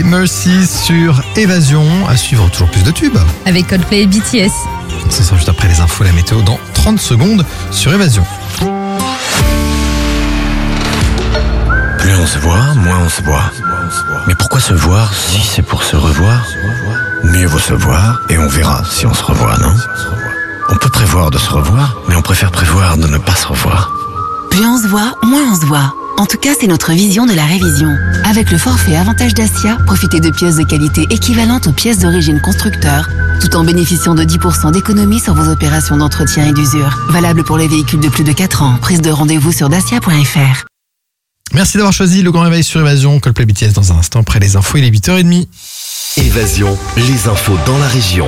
Mercy sur Évasion. À suivre toujours plus de tubes. Avec Coldplay et BTS. Ce sera juste après les infos, la météo dans 30 secondes sur Évasion. Plus on se voit, moins on se voit. Mais pourquoi se voir si c'est pour se revoir? Mieux vaut se voir et on verra si on se revoit, non? On peut prévoir de se revoir, mais on préfère prévoir de ne pas se revoir. Plus on se voit, moins on se voit. En tout cas, c'est notre vision de la révision. Avec le forfait Avantage Dacia, profitez de pièces de qualité équivalentes aux pièces d'origine constructeur, tout en bénéficiant de 10% d'économie sur vos opérations d'entretien et d'usure. Valable pour les véhicules de plus de 4 ans. Prise de rendez-vous sur dacia.fr. Merci d'avoir choisi le Grand Réveil sur Évasion. Coldplay BTS dans un instant, après les infos, il est 8h30. Évasion, les infos dans la région.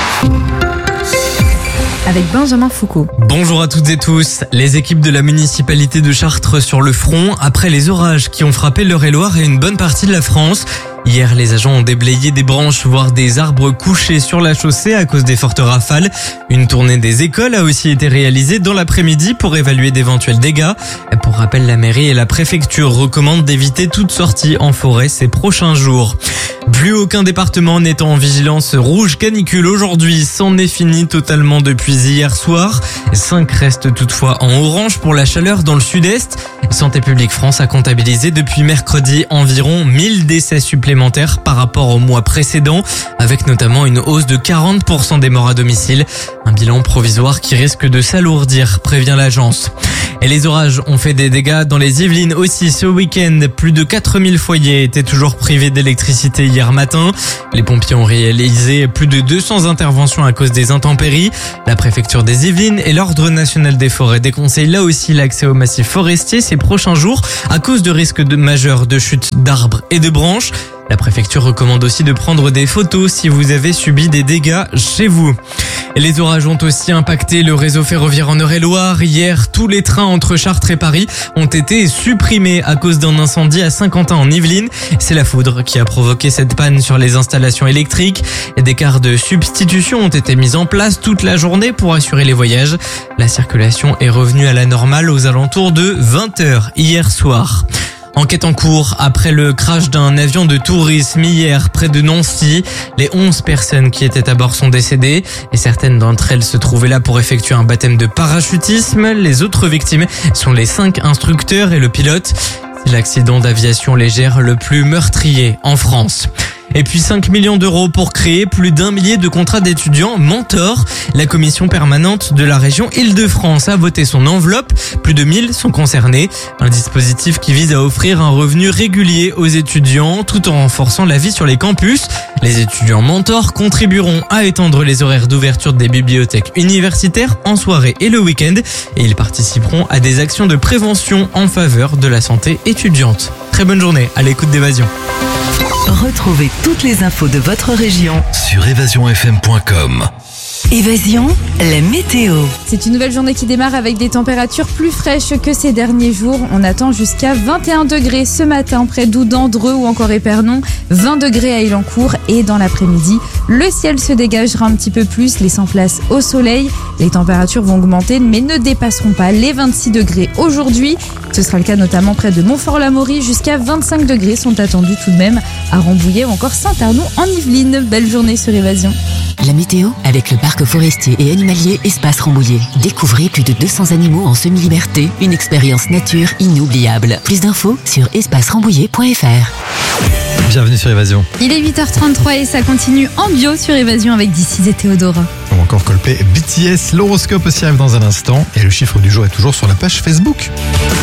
Avec Benjamin Foucault. Bonjour à toutes et tous. Les équipes de la municipalité de Chartres sur le front après les orages qui ont frappé l'Eure-et-Loir et une bonne partie de la France. Hier, les agents ont déblayé des branches, voire des arbres couchés sur la chaussée à cause des fortes rafales. Une tournée des écoles a aussi été réalisée dans l'après-midi pour évaluer d'éventuels dégâts. Pour rappel, la mairie et la préfecture recommandent d'éviter toute sortie en forêt ces prochains jours. Plus aucun département n'est en vigilance rouge canicule aujourd'hui. C'en est fini totalement depuis hier soir. 5 restent toutefois en orange pour la chaleur dans le sud-est. Santé publique France a comptabilisé depuis mercredi environ 1000 décès supplémentaires par rapport au mois précédent, avec notamment une hausse de 40% des morts à domicile. Un bilan provisoire qui risque de s'alourdir, prévient l'agence. Et les orages ont fait des dégâts dans les Yvelines aussi ce week-end. Plus de 4000 foyers étaient toujours privés d'électricité hier matin. Les pompiers ont réalisé plus de 200 interventions à cause des intempéries. La préfecture des Yvelines et l'Ordre national des forêts déconseillent là aussi l'accès aux massifs forestiers ces prochains jours à cause de risques majeurs de chute d'arbres et de branches. La préfecture recommande aussi de prendre des photos si vous avez subi des dégâts chez vous. Et les orages ont aussi impacté le réseau ferroviaire en Eure-et-Loir. Hier, tous les trains entre Chartres et Paris ont été supprimés à cause d'un incendie à Saint-Quentin en Yvelines. C'est la foudre qui a provoqué cette panne sur les installations électriques. Des cars de substitution ont été mis en place toute la journée pour assurer les voyages. La circulation est revenue à la normale aux alentours de 20h hier soir. Enquête en cours après le crash d'un avion de tourisme hier près de Nancy. Les 11 personnes qui étaient à bord sont décédées et certaines d'entre elles se trouvaient là pour effectuer un baptême de parachutisme. Les autres victimes sont les 5 instructeurs et le pilote. C'est l'accident d'aviation légère le plus meurtrier en France. Et puis 5 millions d'euros pour créer plus d'1 millier de contrats d'étudiants mentors. La commission permanente de la région Île-de-France a voté son enveloppe. Plus de 1000 sont concernés. Un dispositif qui vise à offrir un revenu régulier aux étudiants tout en renforçant la vie sur les campus. Les étudiants mentors contribueront à étendre les horaires d'ouverture des bibliothèques universitaires en soirée et le week-end. Et ils participeront à des actions de prévention en faveur de la santé étudiante. Très bonne journée à l'écoute d'Évasion. Retrouvez toutes les infos de votre région Sur évasionfm.com. Évasion, la météo. C'est une nouvelle journée qui démarre avec des températures plus fraîches que ces derniers jours. On attend jusqu'à 21 degrés ce matin près d'Oudan, Dreux ou encore Épernon, 20 degrés à Élancourt et dans l'après-midi, le ciel se dégagera un petit peu plus, laissant place au soleil. Les températures vont augmenter mais ne dépasseront pas les 26 degrés aujourd'hui. Ce sera le cas notamment près de Montfort-l'Amaury, jusqu'à 25 degrés sont attendus tout de même à Rambouillet ou encore Saint-Arnoux en Yvelines. Belle journée sur Évasion. La météo avec le parc forestier et animalier Espace Rambouillet. Découvrez plus de 200 animaux en semi-liberté. Une expérience nature inoubliable. Plus d'infos sur espacerambouillet.fr. Bienvenue sur Évasion. Il est 8h33 et ça continue en bio sur Évasion avec Dicis et Théodora. Ou encore Coldplay BTS. L'horoscope aussi arrive dans un instant. Et le chiffre du jour est toujours sur la page Facebook.